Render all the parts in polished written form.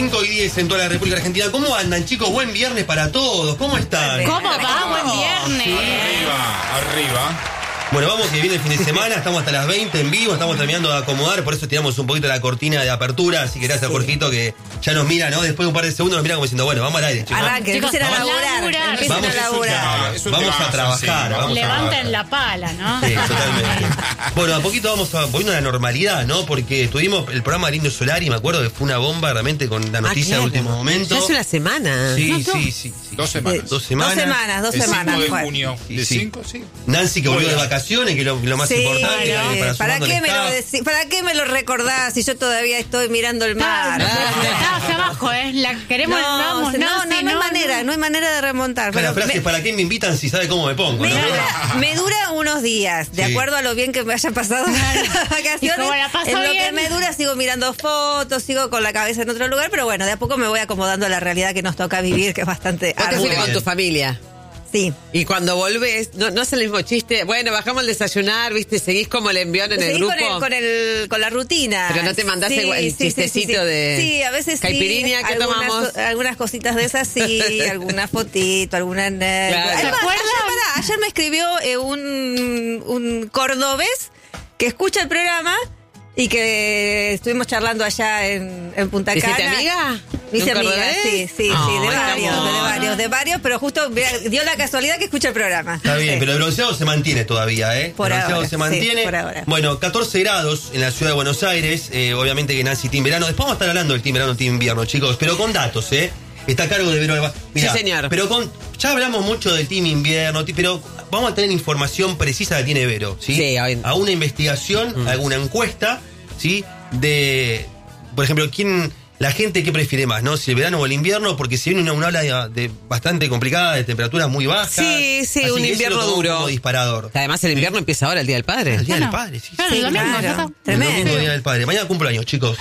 5:10 en toda la República Argentina. ¿Cómo andan, chicos? Buen viernes para todos. ¿Cómo están? ¿Cómo va? Buen viernes. Sí. Arriba. Bueno, vamos que viene el fin de semana, estamos hasta las 20 en vivo, estamos terminando de acomodar, por eso tiramos un poquito la cortina de apertura, así que gracias a Jorgito que ya nos mira, ¿no? Después de un par de segundos nos mira como diciendo, bueno, vamos al aire, chicos. Arranquen, empiecen a laburar. Empiecen a laburar. Vamos a trabajar. Levanten la pala, ¿no? Sí, totalmente. Bueno, a poquito vamos volviendo a la normalidad, ¿no? Porque tuvimos el programa de Indio Solari, me acuerdo que fue una bomba realmente con la noticia de último momento. Ya hace una semana. Sí. 2 semanas. 2 semanas. 2 semanas. El 5 de junio. ¿De 5? Sí. Nancy que volvió de vacaciones, que lo más importante. ¿Para qué me lo recordás si yo todavía estoy mirando el mar? Está hacia abajo, ¿eh? Queremos, no hay manera de remontar. La frase es, ¿para qué me invitan si sabe cómo me pongo? Me dura unos días, de acuerdo a lo bien que me haya pasado las vacaciones. Como la pasó en lo bien. que me dura sigo mirando fotos, sigo con la cabeza en otro lugar, pero bueno, de a poco me voy acomodando a la realidad que nos toca vivir, que es bastante ¿Vos te fuiste con tu familia? Sí. Y cuando volvés, no es el mismo chiste. Bueno, bajamos al desayunar, ¿viste? Seguís como el envión en el grupo. Con la rutina. Pero no te mandaste el chistecito de... Sí, a veces caipirinha, ¿qué tomamos? Algunas cositas de esas, sí. Alguna fotito, alguna... Claro. ¿Se acuerdan? Ayer me escribió un cordobés que escucha el programa y que estuvimos charlando allá en Punta Cana. ¿Hiciste amiga? Hice amiga, sí, de varios, pero justo dio la casualidad que escucha el programa. Está bien, pero el bronceado se mantiene todavía, ¿eh? Por el bronceado ahora, se mantiene. sí, por ahora. Bueno, 14 grados en la ciudad de Buenos Aires, obviamente que Nancy Team Verano. Después vamos a estar hablando del Team Verano, Team Invierno, chicos, pero con datos, ¿eh? Está a cargo de Verano. Mirá, sí, señor. Pero ya hablamos mucho del Team Invierno, pero vamos a tener información precisa que tiene Vero, ¿sí? Sí, a una investigación, a una encuesta, ¿sí? De, por ejemplo, la gente que prefiere más, ¿no? Si el verano o el invierno, porque si viene una ola de bastante complicada, de temperaturas muy bajas. Sí, así un invierno duro. Como disparador. Además, el invierno empieza ahora, el Día del Padre. El Día del Padre, sí. Claro, el domingo, claro. El domingo, Día del Padre. Mañana cumpleaños, chicos.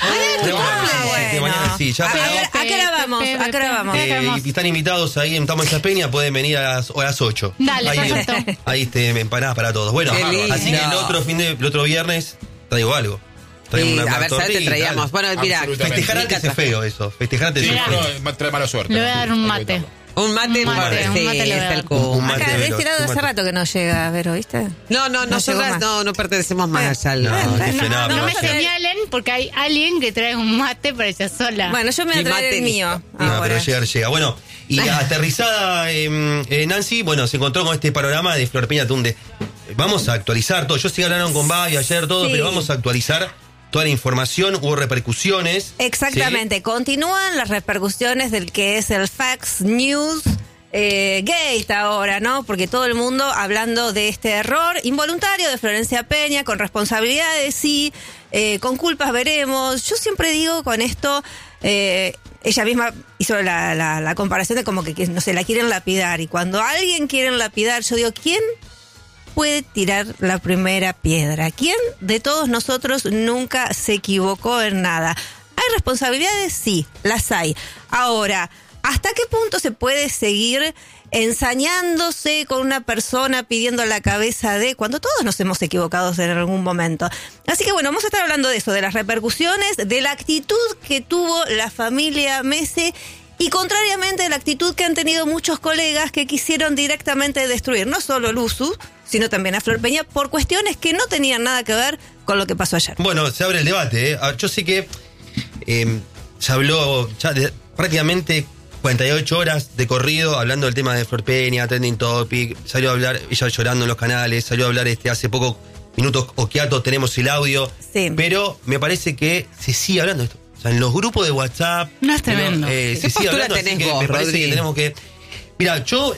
Mañana sí, ya. ¿A qué hora vamos? Y están invitados ahí en Estamos en Chaspeña, pueden venir a las 8. Dale, perfecto. Ahí empanadas para todos. Bueno, así que el otro viernes traigo algo. Sí, a ver, ¿sabes? Te traíamos. Bueno, mira, festejar antes es feo eso. Festejar antes es feo. No, trae mala suerte. Le voy a dar un mate. Un mate le voy a dar. Acá de este lado hace rato que no llega, Vero, ¿viste? No, nosotras no pertenecemos más al... No me señalen porque hay alguien que trae un mate para ella sola. Bueno, yo me voy a traer el mío. No, pero llega. Bueno, y aterrizada Nancy, bueno, se encontró con este panorama de Flor Peña Tunde. Vamos a actualizar todo. Yo sí hablaron con Babi ayer todo, pero vamos a actualizar toda la información. Hubo repercusiones. Exactamente. ¿Sí? Continúan las repercusiones del que es el Fox News Gate ahora, ¿no? Porque todo el mundo hablando de este error involuntario de Florencia Peña, con responsabilidades sí, con culpas veremos. Yo siempre digo con esto, ella misma hizo la comparación de como que no sé, la quieren lapidar. Y cuando a alguien quieren lapidar, yo digo, ¿quién puede tirar la primera piedra? ¿Quién de todos nosotros nunca se equivocó en nada? ¿Hay responsabilidades? Sí, las hay. Ahora, ¿hasta qué punto se puede seguir ensañándose con una persona pidiendo la cabeza de cuando todos nos hemos equivocado en algún momento? Así que bueno, vamos a estar hablando de eso, de las repercusiones, de la actitud que tuvo la familia Mese y contrariamente de la actitud que han tenido muchos colegas que quisieron directamente destruir no solo el USU, sino también a Flor Peña por cuestiones que no tenían nada que ver con lo que pasó ayer. Bueno, se abre el debate, ¿eh? Yo sé que se habló prácticamente 48 horas de corrido hablando del tema de Flor Peña, Trending Topic, salió a hablar ella llorando en los canales, salió a hablar hace pocos minutos Okiato, tenemos el audio, sí. Pero me parece que se sigue hablando de esto. O sea, en los grupos de WhatsApp... No es tremendo. Se sigue hablando, así que me parece que tenemos que... Mira, yo...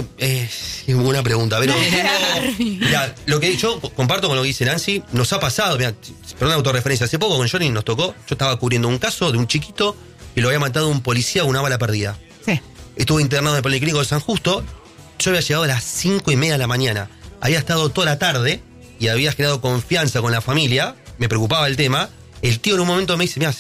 una pregunta, pero... Mira, lo que yo comparto con lo que dice Nancy, nos ha pasado, mira, perdón la autorreferencia, hace poco con Johnny nos tocó, yo estaba cubriendo un caso de un chiquito que lo había matado un policía con una bala perdida. Sí. Estuvo internado en el Policlínico de San Justo, yo había llegado a las 5:30 de la mañana, había estado toda la tarde y había generado confianza con la familia, me preocupaba el tema. El tío en un momento me dice, mira,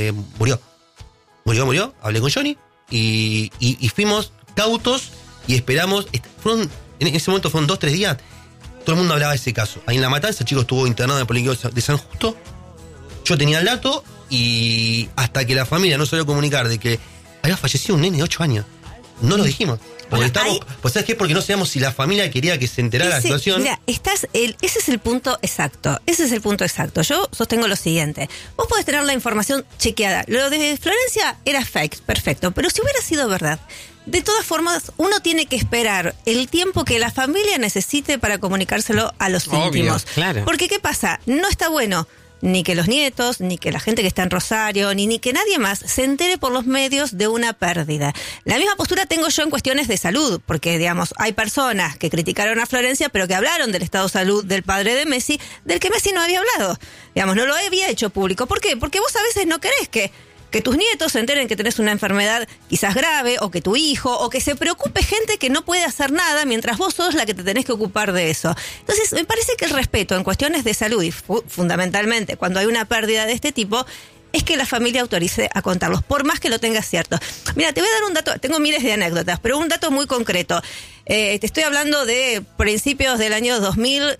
murió, hablé con Johnny y fuimos cautos y esperamos, en ese momento fueron 2-3 días, todo el mundo hablaba de ese caso. Ahí en La Matanza el chico estuvo internado en el Policlínico de San Justo, yo tenía el dato y hasta que la familia no salió a comunicar de que había fallecido un nene de 8 años, no lo dijimos. Porque pues ¿sabes qué? Porque no sabíamos si la familia quería que se enterara de la situación. Mira, ese es el punto exacto. Ese es el punto exacto. Yo sostengo lo siguiente. Vos podés tener la información chequeada. Lo de Florencia era fake, perfecto. Pero si hubiera sido verdad, de todas formas, uno tiene que esperar el tiempo que la familia necesite para comunicárselo a los íntimos. Claro. Porque, ¿qué pasa? No está bueno ni que los nietos, ni que la gente que está en Rosario, ni que nadie más se entere por los medios de una pérdida. La misma postura tengo yo en cuestiones de salud, porque, digamos, hay personas que criticaron a Florencia, pero que hablaron del estado de salud del padre de Messi, del que Messi no había hablado. Digamos, no lo había hecho público. ¿Por qué? Porque vos a veces no querés que tus nietos se enteren que tenés una enfermedad quizás grave, o que tu hijo, o que se preocupe gente que no puede hacer nada mientras vos sos la que te tenés que ocupar de eso. Entonces, me parece que el respeto en cuestiones de salud, y fundamentalmente cuando hay una pérdida de este tipo, es que la familia autorice a contarlos, por más que lo tengas cierto. Mira, te voy a dar un dato, tengo miles de anécdotas, pero un dato muy concreto. Te estoy hablando de principios del año 2000,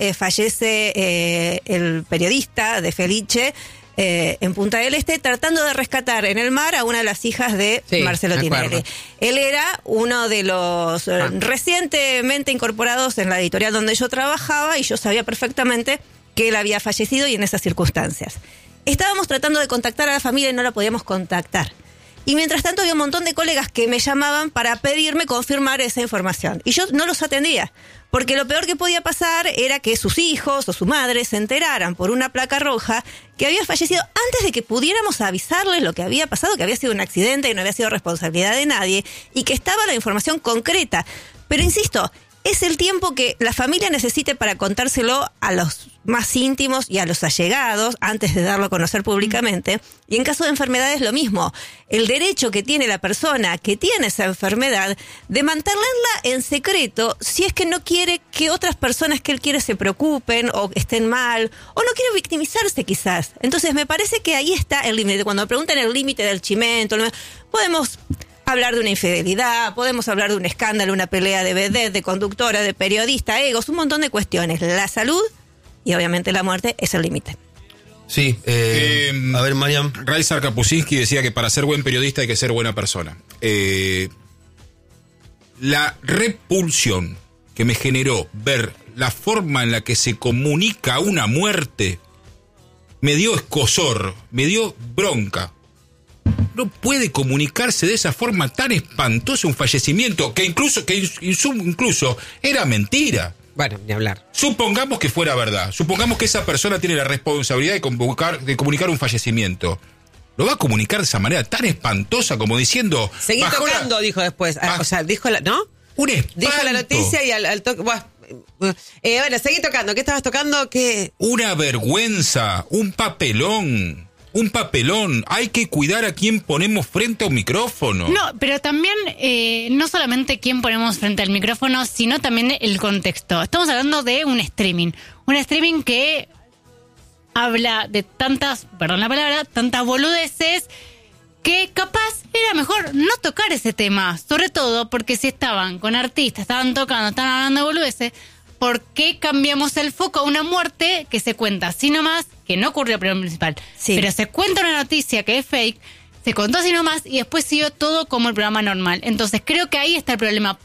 fallece el periodista de Felice, en Punta del Este, tratando de rescatar en el mar a una de las hijas de Marcelo Tinelli. Él era uno de los recientemente incorporados en la editorial donde yo trabajaba, y yo sabía perfectamente que él había fallecido y en esas circunstancias. Estábamos tratando de contactar a la familia y no la podíamos contactar. Y mientras tanto había un montón de colegas que me llamaban para pedirme confirmar esa información. Y yo no los atendía, porque lo peor que podía pasar era que sus hijos o su madre se enteraran por una placa roja que había fallecido antes de que pudiéramos avisarles lo que había pasado, que había sido un accidente, que no había sido responsabilidad de nadie, y que estaba la información concreta. Pero insisto, es el tiempo que la familia necesite para contárselo a los más íntimos y a los allegados antes de darlo a conocer públicamente. Y en caso de enfermedades lo mismo. El derecho que tiene la persona que tiene esa enfermedad de mantenerla en secreto si es que no quiere que otras personas que él quiere se preocupen o estén mal, o no quiere victimizarse quizás. Entonces me parece que ahí está el límite. Cuando preguntan el límite del chimento, podemos hablar de una infidelidad, podemos hablar de un escándalo, una pelea de vedette, de conductora, de periodista, egos, un montón de cuestiones. La salud y obviamente la muerte es el límite. Sí, a ver, Mariam. Raizar Kapuscinski decía que para ser buen periodista hay que ser buena persona. La repulsión que me generó ver la forma en la que se comunica una muerte me dio escozor, me dio bronca. No puede comunicarse de esa forma tan espantosa un fallecimiento que incluso era mentira. Bueno, ni hablar. Supongamos que fuera verdad. Supongamos que esa persona tiene la responsabilidad de comunicar un fallecimiento. Lo va a comunicar de esa manera tan espantosa como diciendo... Seguí tocando, dijo después. O sea, dijo ¿no? Un espanto. Dijo la noticia y al toque... Bueno, seguí tocando. ¿Qué estabas tocando? ¿Qué? Una vergüenza, un papelón. Un papelón. Hay que cuidar a quien ponemos frente a un micrófono. No, pero también no solamente quién ponemos frente al micrófono, sino también el contexto. Estamos hablando de un streaming. Un streaming que habla de tantas boludeces, que capaz era mejor no tocar ese tema. Sobre todo porque si estaban con artistas, estaban tocando, estaban hablando de boludeces, ¿por qué cambiamos el foco a una muerte que se cuenta así nomás, que no ocurrió primero principal? Sí. Pero se cuenta una noticia que es fake, se contó así nomás y después siguió todo como el programa normal. Entonces creo que ahí está el problema.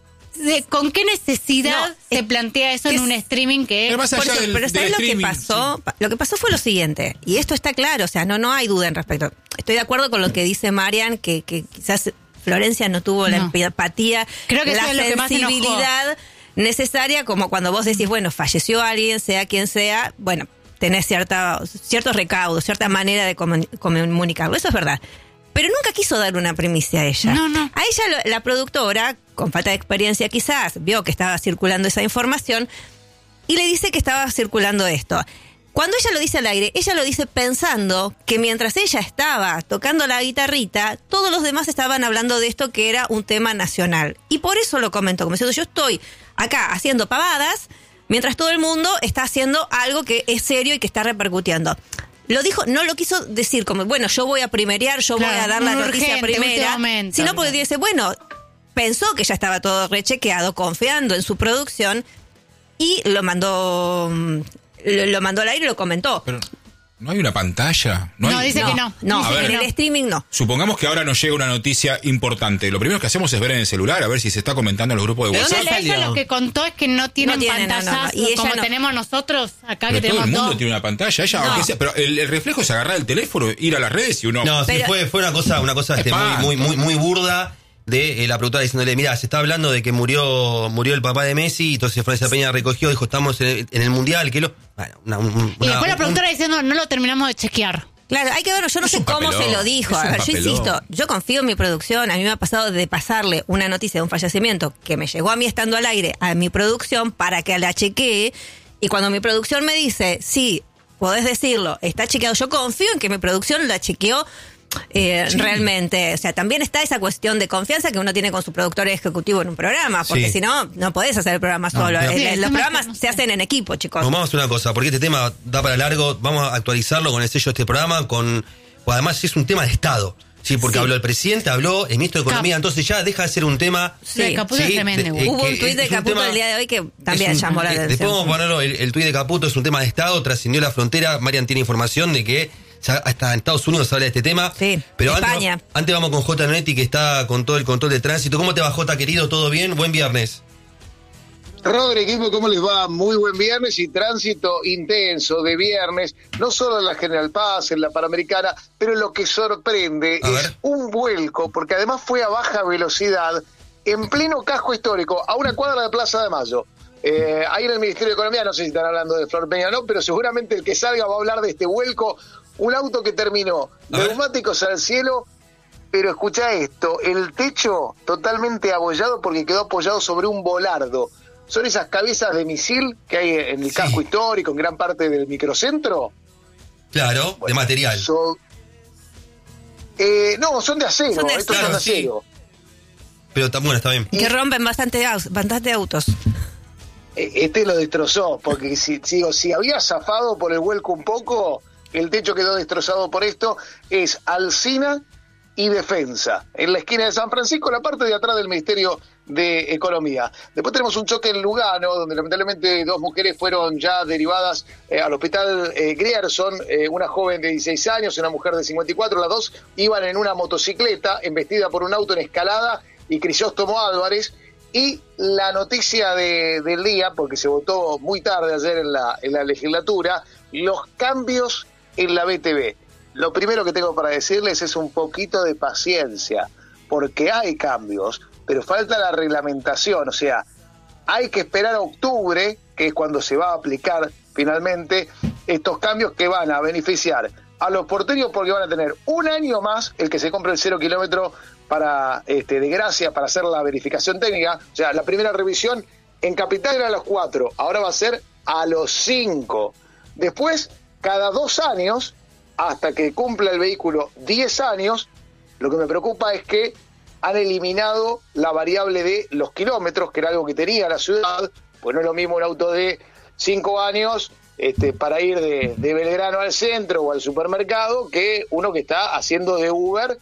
¿Con qué necesidad se plantea eso en un streaming que... Pero ¿sabes lo que pasó? Sí. Lo que pasó fue lo siguiente, y esto está claro, o sea, no hay duda en respecto. Estoy de acuerdo con lo que dice Marian, que quizás Florencia no tuvo la empatía, creo que la eso es lo que más sensibilidad necesaria, como cuando vos decís, bueno, falleció alguien, sea quien sea, bueno, tenés ciertos recaudos, cierta manera de comunicarlo, eso es verdad. Pero nunca quiso dar una primicia a ella. No. A ella la productora, con falta de experiencia quizás, vio que estaba circulando esa información y le dice que estaba circulando esto. Cuando ella lo dice al aire, ella lo dice pensando que mientras ella estaba tocando la guitarrita, todos los demás estaban hablando de esto, que era un tema nacional. Y por eso lo comentó, como diciendo, yo estoy acá haciendo pavadas, mientras todo el mundo está haciendo algo que es serio y que está repercutiendo. Lo dijo, no lo quiso decir como, bueno, yo voy a primerear, yo voy a dar la noticia primera, sino porque dice, bueno, pensó que ya estaba todo rechequeado, confiando en su producción, y lo mandó al aire y lo comentó. ¿No hay una pantalla? No, hay... dice que no. No, A ver, en el streaming no. Supongamos que ahora nos llega una noticia importante. Lo primero que hacemos es ver en el celular a ver si se está comentando en los grupos de ¿De WhatsApp. dónde Ella lo que contó es que no tienen pantallas Y ella como no. tenemos nosotros acá, Pero que todo tenemos el mundo dos. tiene una pantalla. Ella, aunque sea, pero el reflejo es agarrar el teléfono, ir a las redes y uno... No, sí, Pero- fue una cosa Espanto. muy burda de la productora diciéndole, mira, se está hablando de que murió el papá de Messi, entonces Florencia Peña recogió, dijo, estamos en el Mundial, que lo... Bueno, Y después la productora diciendo, no lo terminamos de chequear. Claro, hay que verlo. Yo no Es sé un cómo papelón, se lo dijo. es A un ver, yo papelón. insisto, yo confío en mi producción. A mí me ha pasado de pasarle una noticia de un fallecimiento que me llegó a mí estando al aire a mi producción para que la chequee. Y cuando mi producción me dice, sí, podés decirlo, está chequeado, yo confío en que mi producción la chequeó realmente. O sea, también está esa cuestión de confianza que uno tiene con su productor ejecutivo en un programa, porque Sí. si no, no podés hacer el programa solo. pero- Sí, el Los tema es programas que no se sé. hacen en equipo, chicos. Vamos a hacer una cosa, porque este tema da para largo, vamos a actualizarlo con el sello de este programa, además es un tema de Estado. Sí, porque Sí. habló el presidente, habló el ministro de Economía, entonces ya deja de ser un tema... Lo de Caputo es tremendo, igual. Hubo que un tuit de es un Caputo tema- el día de hoy que también es un- llamó la Después atención. vamos a ponerlo, el tuit de Caputo es un tema de Estado, trascendió la frontera, Marian tiene información de que ya hasta en Estados Unidos se habla de este tema. Sí, pero España. antes vamos con J. Nonetti, que está con todo el control de tránsito. ¿Cómo te va, J, querido? ¿Todo bien? Buen viernes. Rodri, equipo, ¿cómo les va? Muy buen viernes y tránsito intenso de viernes, no solo en la General Paz, en la Panamericana, pero lo que sorprende A es ver. un vuelco, porque además fue a baja velocidad, en pleno casco histórico, a una cuadra de Plaza de Mayo. Ahí en el Ministerio de Economía, no sé si están hablando de Flor Peña o no, pero seguramente el que salga va a hablar de este vuelco, un auto que terminó, A ver. neumáticos al cielo, pero escucha esto, el techo totalmente abollado porque quedó apoyado sobre un volardo. Son esas cabezas de misil que hay en el Sí. casco histórico, en gran parte del microcentro. Claro, de material. Son, no, son de acero. Son de Estos acero. son de Claro, sí. acero. Pero bueno, está bien. Que rompen bastante autos. Este lo destrozó, porque si había zafado por el vuelco un poco, el techo quedó destrozado por esto. Es Alsina y Defensa, en la esquina de San Francisco, la parte de atrás del Ministerio de Economía. Después tenemos un choque en Lugano, donde lamentablemente 2 mujeres fueron ya derivadas al hospital Grierson, una joven de 16 años, una mujer de 54, las dos iban en una motocicleta embestida por un auto en Escalada y Crisóstomo Álvarez. Y la noticia del día, porque se votó muy tarde ayer en la legislatura, los cambios en la BTV. Lo primero que tengo para decirles es un poquito de paciencia, porque hay cambios, pero falta la reglamentación, o sea, hay que esperar a octubre, que es cuando se va a aplicar finalmente estos cambios que van a beneficiar a los porteños porque van a tener un año más el que se compre el 0 kilómetro para de gracia para hacer la verificación técnica. O sea, la primera revisión en Capital era a los 4, ahora va a ser a los 5. Después, cada 2 años, hasta que cumpla el vehículo 10 años, lo que me preocupa es que han eliminado la variable de los kilómetros, que era algo que tenía la ciudad, pues no es lo mismo un auto de 5 años para ir de Belgrano al centro o al supermercado que uno que está haciendo de Uber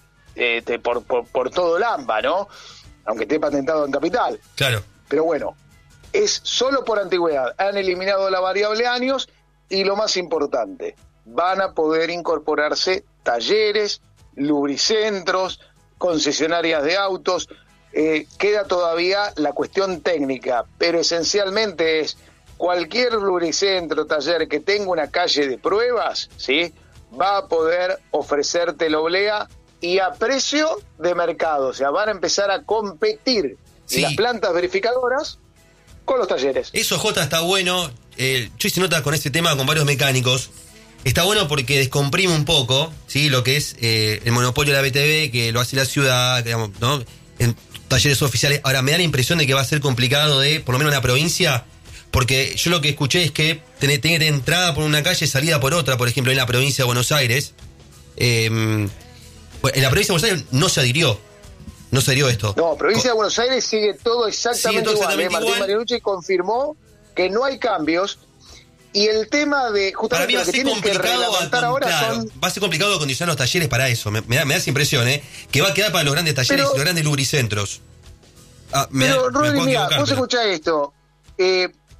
por todo el AMBA, ¿no? Aunque esté patentado en Capital. Claro. Pero bueno, es solo por antigüedad. Han eliminado la variable años y lo más importante, van a poder incorporarse talleres, lubricentros, concesionarias de autos. Queda todavía la cuestión técnica, pero esencialmente es cualquier lubricentro, taller que tenga una calle de pruebas, ¿sí?, va a poder ofrecerte la oblea y a precio de mercado. O sea, van a empezar a competir Sí. las plantas verificadoras con los talleres. Eso, J, está bueno. Yo hice notas con este tema con varios mecánicos. Está bueno porque descomprime un poco, ¿sí?, lo que es el monopolio de la BTV, que lo hace la ciudad, digamos, ¿no?, en talleres oficiales. Ahora, me da la impresión de que va a ser complicado por lo menos en la provincia, porque yo lo que escuché es que tiene entrada por una calle, salida por otra, por ejemplo, en la provincia de Buenos Aires. En la provincia de Buenos Aires no se adhirió esto. No, provincia de Buenos Aires sigue todo exactamente igual. Martín igual. Marinucci confirmó que no hay cambios y el tema de Para mí justamente va lo a que ser tienen que complicado, reglamentar ahora claro, son... va a ser complicado acondicionar los talleres para eso. Me da esa impresión, que va a quedar para los grandes talleres Pero- y los grandes lubricentros. Pero, Rodri, puedo mira, equivocar, vos pero- escuchá esto.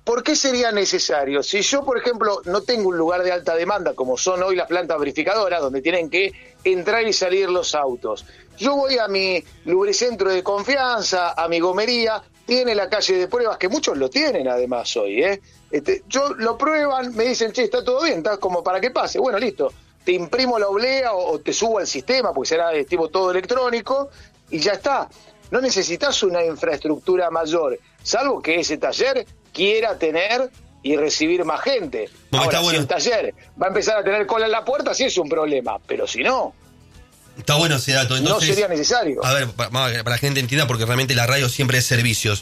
¿por qué sería necesario? Si yo, por ejemplo, no tengo un lugar de alta demanda, como son hoy las plantas verificadoras, donde tienen que entrar y salir los autos, yo voy a mi lubricentro de confianza, a mi gomería, tiene la calle de pruebas, que muchos lo tienen además hoy, yo lo prueban, me dicen, che, está todo bien, está como para que pase, bueno, listo, te imprimo la oblea o te subo al sistema, porque será de tipo todo electrónico, y ya está. No necesitas una infraestructura mayor, salvo que ese taller quiera tener y recibir más gente. Ahora, si el taller va a empezar a tener cola en la puerta, sí es un problema, pero si no... Está bueno ese dato. Entonces, no sería necesario. A ver, para la gente entienda, porque realmente la radio siempre es servicios.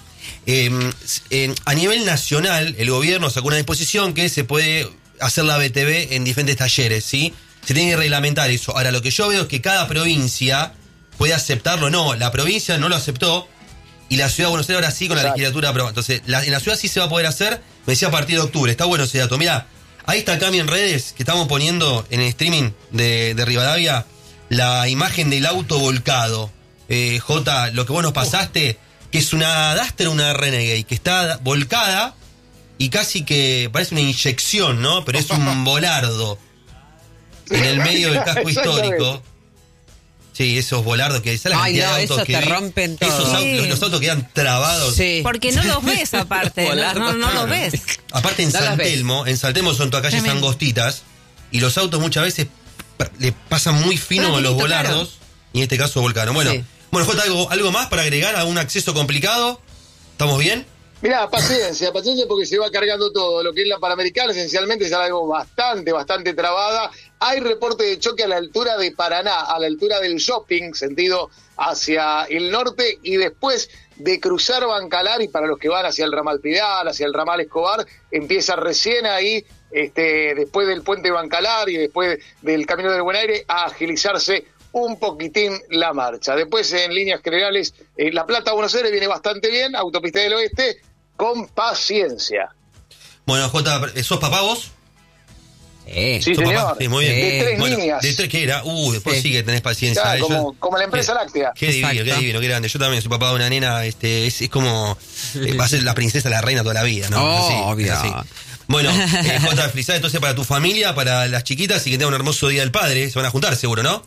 A nivel nacional, el gobierno sacó una disposición que se puede hacer la BTV en diferentes talleres, ¿sí? Se tiene que reglamentar eso. Ahora, lo que yo veo es que cada provincia puede aceptarlo. No, la provincia no lo aceptó y la ciudad de Buenos Aires ahora sí con la legislatura aprobada. Entonces, en la ciudad sí se va a poder hacer, me decía a partir de octubre. Está bueno ese dato. Mirá, ahí está Cami en redes, que estamos poniendo en el streaming de Rivadavia la imagen del auto volcado. Jota, lo que vos nos pasaste, que es una Duster, una Renegade, que está volcada y casi que parece una inyección, ¿no? Pero es un volardo en el medio del casco histórico. Sí, esos volardos que salen Ay, no, autos eso que te rompen todo. Esos autos, los autos quedan trabados. Sí. Porque no los ves aparte, no los ves. Aparte en San Telmo son todas calles angostitas y los autos muchas veces le pasan muy fino a los volardos, y en este caso volcaron. Bueno, Jota, ¿algo más para agregar a un acceso complicado? ¿Estamos bien? Mirá, paciencia porque se va cargando todo. Lo que es la Panamericana esencialmente es algo bastante trabada. Hay reporte de choque a la altura de Paraná, a la altura del shopping, sentido hacia el norte, y después de cruzar Bancalar, y para los que van hacia el ramal Pidal, hacia el ramal Escobar, empieza recién ahí, después del puente Bancalar y después del Camino del Buen Aire, a agilizarse un poquitín la marcha. Después, en líneas generales, La Plata, Buenos Aires viene bastante bien, Autopista del Oeste, con paciencia. Bueno, Jota, ¿sos papá vos? Sí, señor. Sí, muy bien. De 3 líneas. ¿De 3 qué era? Después sí que tenés paciencia. Claro, como la empresa láctea. Qué divino, qué grande. Yo también soy papá de una nena, es como, va a ser la princesa, la reina toda la vida, ¿no? Obvio. Bueno, Jota, felicidades entonces para tu familia, para las chiquitas, y que tengan un hermoso Día del Padre. Se van a juntar seguro, ¿no?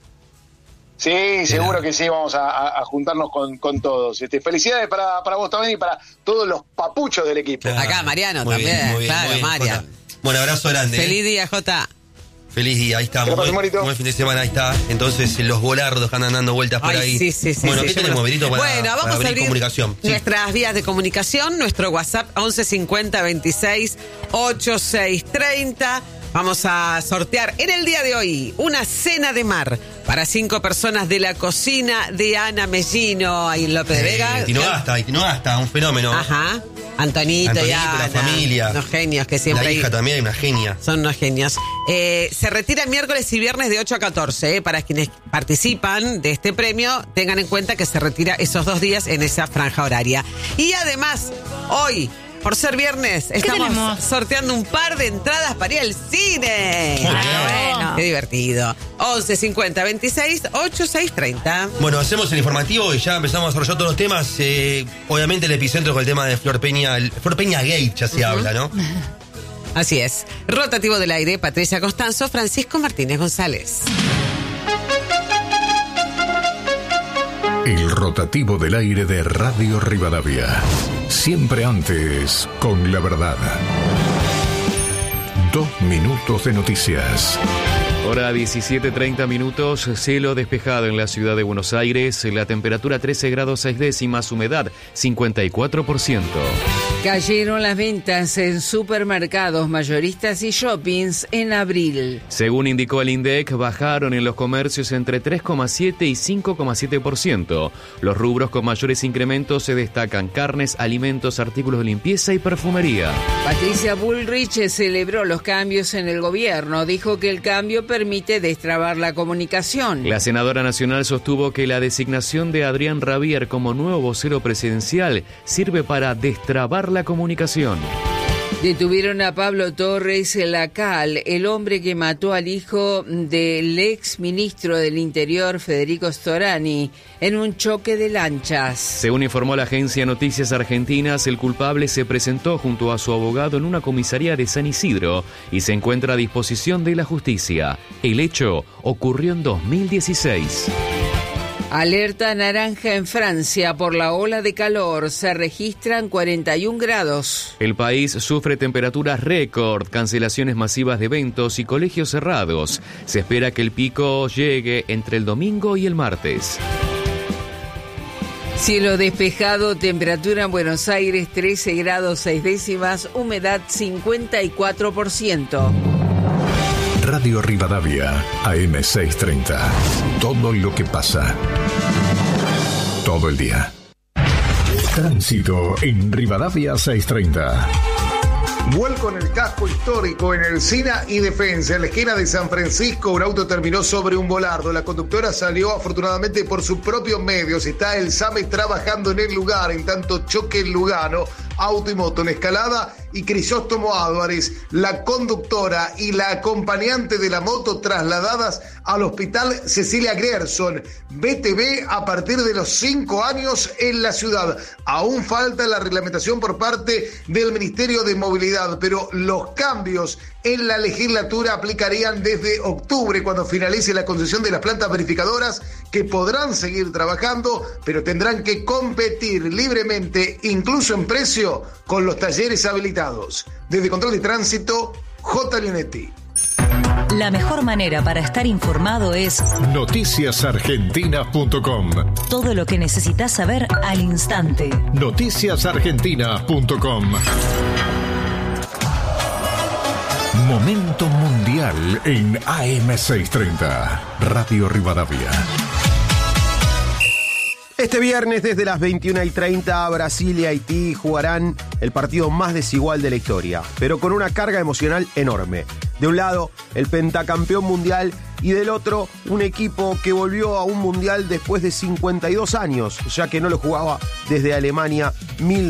Sí, seguro que sí, vamos a juntarnos con todos. Felicidades para vos también y para todos los papuchos del equipo. Claro. Acá Mariano Muy también, bien, muy bien, claro, muy bien, Mariano. Jota. Bueno, abrazo grande. Feliz día, Jota. Feliz día, ahí estamos. Buen fin de semana, ahí está. Entonces, los volardos que andan dando vueltas por ahí. Sí. Bueno, ¿qué tenemos, Benito, para vamos a abrir comunicación? Nuestras vías de comunicación, nuestro WhatsApp 11 50 26 86 30. Vamos a sortear en el día de hoy una cena de mar para 5 personas de la cocina de Ana Mellino, ahí en López de Vega. Tinogasta, un fenómeno. Ajá. Antonito y Ana, la familia. Unos genios que siempre... La hija también, una genia. Son unos genios. Se retira miércoles y viernes de 8 a 14. Para quienes participan de este premio, tengan en cuenta que se retira esos 2 días en esa franja horaria. Y además, hoy, por ser viernes, estamos sorteando un par de entradas para ir al cine. Bueno. Qué divertido. 11 50 26 86 30. Bueno, hacemos el informativo y ya empezamos a desarrollar todos los temas. Obviamente el epicentro con el tema de Flor Peña, Flor Peña Gate ya se habla, ¿no? Así es. Rotativo del aire, Patricia Constanzo, Francisco Martínez González. El rotativo del aire de Radio Rivadavia. Siempre antes con la verdad. 2 minutos de noticias. Hora 17:30 minutos, cielo despejado en la ciudad de Buenos Aires, la temperatura 13 grados 6 décimas, humedad 54%. Cayeron las ventas en supermercados, mayoristas y shoppings en abril. Según indicó el INDEC, bajaron en los comercios entre 3,7 y 5,7%. Los rubros con mayores incrementos se destacan carnes, alimentos, artículos de limpieza y perfumería. Patricia Bullrich celebró los cambios en el gobierno, dijo que el cambio permite destrabar la comunicación. La senadora nacional sostuvo que la designación de Adrián Rabier como nuevo vocero presidencial sirve para destrabar la comunicación. Detuvieron a Pablo Torres Lacal, el hombre que mató al hijo del ex ministro del Interior, Federico Storani, en un choque de lanchas. Según informó la agencia Noticias Argentinas, el culpable se presentó junto a su abogado en una comisaría de San Isidro y se encuentra a disposición de la justicia. El hecho ocurrió en 2016. Alerta naranja en Francia por la ola de calor. Se registran 41 grados. El país sufre temperaturas récord, cancelaciones masivas de eventos y colegios cerrados. Se espera que el pico llegue entre el domingo y el martes. Cielo despejado, temperatura en Buenos Aires 13 grados 6 décimas, humedad 54%. Radio Rivadavia, AM630. Todo lo que pasa. Todo el día. Tránsito en Rivadavia 630. Vuelco en el casco histórico en el Sina y Defensa. En la esquina de San Francisco, un auto terminó sobre un volardo. La conductora salió afortunadamente por sus propios medios. Está el SAME trabajando en el lugar. En tanto, choque en Lugano, auto y moto en Escalada y Crisóstomo Álvarez. La conductora y la acompañante de la moto trasladadas al hospital Cecilia Grierson. BTV a partir de los 5 años en la ciudad. Aún falta la reglamentación por parte del Ministerio de Movilidad, pero los cambios en la legislatura aplicarían desde octubre, cuando finalice la concesión de las plantas verificadoras, que podrán seguir trabajando, pero tendrán que competir libremente, incluso en precio, con los talleres habilitados. Desde Control de Tránsito, J. Leonetti. La mejor manera para estar informado es noticiasargentinas.com. Todo lo que necesitas saber al instante. noticiasargentinas.com. Momento mundial en AM630. Radio Rivadavia. Este viernes desde las 21:30 Brasil y Haití jugarán el partido más desigual de la historia, pero con una carga emocional enorme. De un lado, el pentacampeón mundial y del otro, un equipo que volvió a un mundial después de 52 años, ya que no lo jugaba desde Alemania